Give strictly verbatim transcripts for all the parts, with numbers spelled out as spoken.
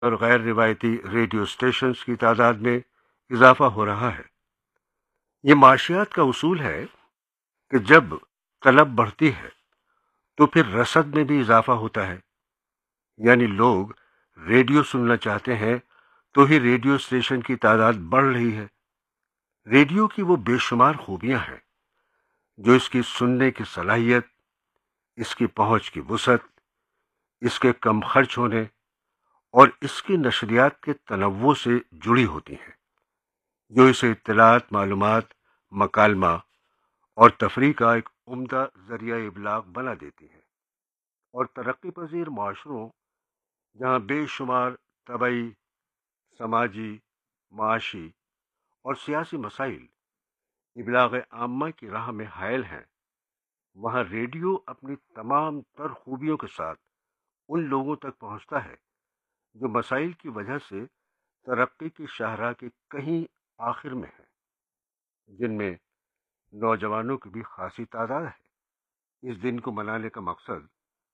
اور غیر روایتی ریڈیو اسٹیشنز کی تعداد میں اضافہ ہو رہا ہے۔ یہ معاشیات کا اصول ہے کہ جب طلب بڑھتی ہے تو پھر رسد میں بھی اضافہ ہوتا ہے، یعنی لوگ ریڈیو سننا چاہتے ہیں تو ہی ریڈیو اسٹیشن کی تعداد بڑھ رہی ہے۔ ریڈیو کی وہ بے شمار خوبیاں ہیں جو اس کی سننے کی صلاحیت، اس کی پہنچ کی وسعت، اس کے کم خرچ ہونے اور اس کی نشریات کے تنوع سے جڑی ہوتی ہیں، جو اسے اطلاعات، معلومات، مکالمہ اور تفریح کا ایک عمدہ ذریعہ ابلاغ بنا دیتی ہیں۔ اور ترقی پذیر معاشروں جہاں بے شمار طبعی، سماجی، معاشی اور سیاسی مسائل ابلاغ عامہ کی راہ میں حائل ہیں، وہاں ریڈیو اپنی تمام تر خوبیوں کے ساتھ ان لوگوں تک پہنچتا ہے جو مسائل کی وجہ سے ترقی کی شاہراہ کے کہیں آخر میں ہیں، جن میں نوجوانوں کی بھی خاصی تعداد ہے۔ اس دن کو منانے کا مقصد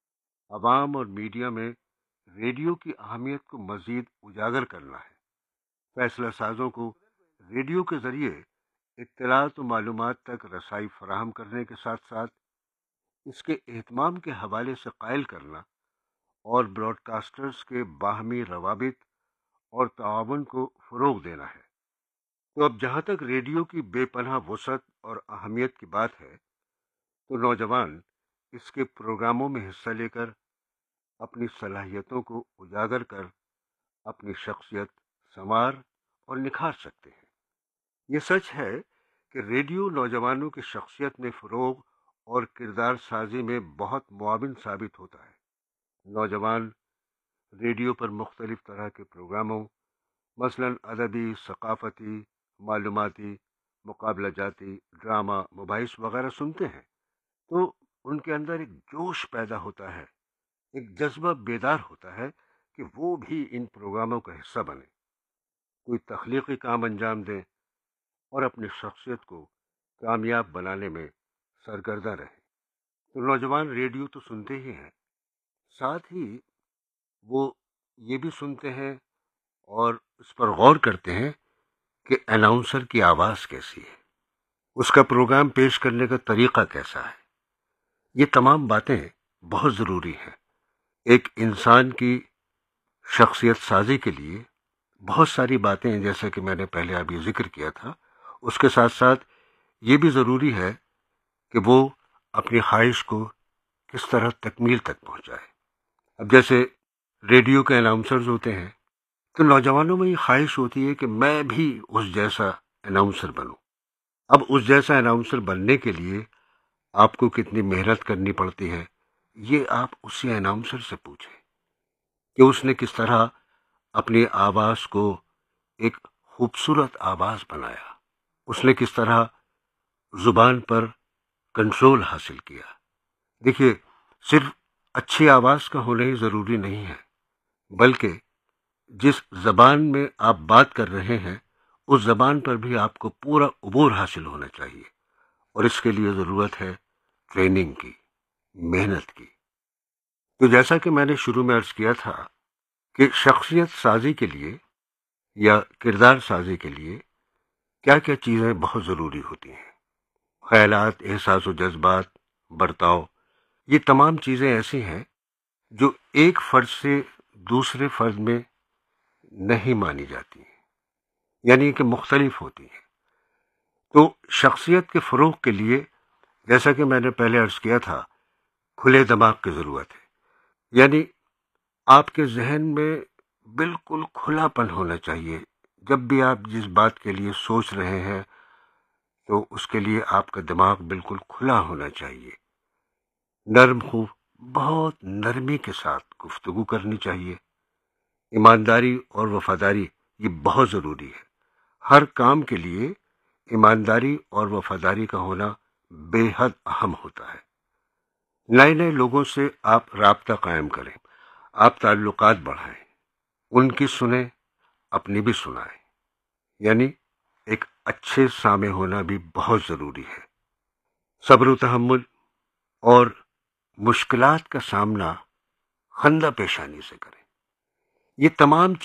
عوام اور میڈیا میں ریڈیو کی اہمیت کو مزید اجاگر کرنا ہے، فیصلہ سازوں کو ریڈیو کے ذریعے اطلاعات و معلومات تک رسائی فراہم کرنے کے ساتھ ساتھ اس کے اہتمام کے حوالے سے قائل کرنا اور براڈ کاسٹرز کے باہمی روابط اور تعاون کو فروغ دینا ہے۔ تو اب جہاں تک ریڈیو کی بے پناہ وسعت اور اہمیت کی بات ہے، تو نوجوان اس کے پروگراموں میں حصہ لے کر اپنی صلاحیتوں کو اجاگر کر اپنی شخصیت سنوار اور نکھار سکتے ہیں۔ یہ سچ ہے کہ ریڈیو نوجوانوں کی شخصیت میں فروغ اور کردار سازی میں بہت معاون ثابت ہوتا ہے۔ نوجوان ریڈیو پر مختلف طرح کے پروگراموں، مثلاً ادبی، ثقافتی، معلوماتی، مقابلہ جاتی، ڈرامہ، مباحث وغیرہ سنتے ہیں تو ان کے اندر ایک جوش پیدا ہوتا ہے، ایک جذبہ بیدار ہوتا ہے کہ وہ بھی ان پروگراموں کا حصہ بنیں، کوئی تخلیقی کام انجام دیں اور اپنی شخصیت کو کامیاب بنانے میں سرگردہ رہیں۔ تو نوجوان ریڈیو تو سنتے ہی ہیں، ساتھ ہی وہ یہ بھی سنتے ہیں اور اس پر غور کرتے ہیں کہ اناؤنسر کی آواز کیسی ہے، اس کا پروگرام پیش کرنے کا طریقہ کیسا ہے۔ یہ تمام باتیں بہت ضروری ہیں۔ ایک انسان کی شخصیت سازی کے لیے بہت ساری باتیں ہیں، جیسا کہ میں نے پہلے ابھی ذکر کیا تھا، اس کے ساتھ ساتھ یہ بھی ضروری ہے کہ وہ اپنی خواہش کو کس طرح تکمیل تک پہنچائے۔ اب جیسے ریڈیو کے اناؤنسرز ہوتے ہیں تو نوجوانوں میں یہ خواہش ہوتی ہے کہ میں بھی اس جیسا اناؤنسر بنوں۔ اب اس جیسا اناؤنسر بننے کے لیے آپ کو کتنی محنت کرنی پڑتی ہے، یہ آپ اسی اناؤنسر سے پوچھیں کہ اس نے کس طرح اپنی آواز کو ایک خوبصورت آواز بنایا، اس نے کس طرح زبان پر کنٹرول حاصل کیا۔ دیکھیے، صرف اچھی آواز کا ہونا ہی ضروری نہیں ہے، بلکہ جس زبان میں آپ بات کر رہے ہیں اس زبان پر بھی آپ کو پورا عبور حاصل ہونا چاہیے، اور اس کے لیے ضرورت ہے ٹریننگ کی، محنت کی۔ تو جیسا کہ میں نے شروع میں عرض کیا تھا کہ شخصیت سازی کے لیے یا کردار سازی کے لیے کیا کیا چیزیں بہت ضروری ہوتی ہیں۔ خیالات، احساس و جذبات، برتاؤ، یہ تمام چیزیں ایسی ہیں جو ایک فرد سے دوسرے فرد میں نہیں مانی جاتی ہیں، یعنی کہ مختلف ہوتی ہیں۔ تو شخصیت کے فروغ کے لیے، جیسا کہ میں نے پہلے عرض کیا تھا، کھلے دماغ کی ضرورت ہے، یعنی آپ کے ذہن میں بالکل کھلا پن ہونا چاہیے۔ جب بھی آپ جس بات کے لیے سوچ رہے ہیں تو اس کے لیے آپ کا دماغ بالکل کھلا ہونا چاہیے۔ نرم خوب بہت نرمی کے ساتھ گفتگو کرنی چاہیے۔ ایمانداری اور وفاداری یہ بہت ضروری ہے۔ ہر کام کے لیے ایمانداری اور وفاداری کا ہونا بے حد اہم ہوتا ہے۔ نئے نئے لوگوں سے آپ رابطہ قائم کریں، آپ تعلقات بڑھائیں، ان کی سنیں، اپنی بھی سنائیں، یعنی ایک اچھے سامع ہونا بھی بہت ضروری ہے۔ صبر و تحمل اور مشکلات کا سامنا خندہ پیشانی سے کریں۔ یہ تمام